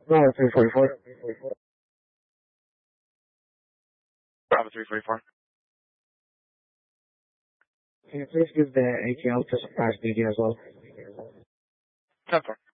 No, 344. Bravo 344. Can you please give the ATL to surprise BD as well? 10-4.